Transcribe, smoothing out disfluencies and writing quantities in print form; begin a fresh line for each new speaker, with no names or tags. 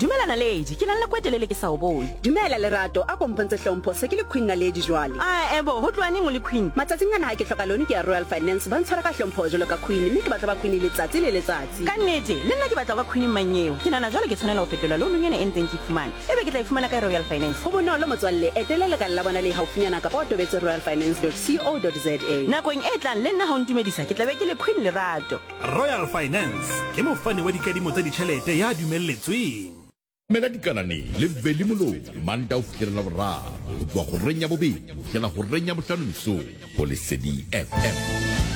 Dumela Naledi, ke nna kwetelele ke sa o bone.
Dumela Lerato, a kompantse hlompho se ke le Queen Naledi jwale.
Ebo, ho tloaneng o le Queen.
Matsatsing ana ha ke hloka lone ke ya Royal Finance ba ntshwara ka hlompho jalo ka Queen, mme ke batla ba Queen letsatsi le letsatsi.
Ka nnete, le nna ke batla ba Queen manyeo. Ke nana jwale ke tshwanela ho fetola loan ena e ntseng ke fumana. Ebe ke tla e fumana ka Royal Finance.
Ho bonolo motswalle, etelela ka la bona le haufinyana ka o tobetse royalfinance.co.za.
Nakong e tlang le nna ha o ntumedisa ke tla be ke le Queen Lerato.
Royal Finance ke mofani wa dikadimo tsa ditjhelete ya dumelletsweng.
Mela dikanane le veli molo manda o fikela boraro go tloa go renya bobedi go fitlhela go renya bohlano mesong go Lesedi FM.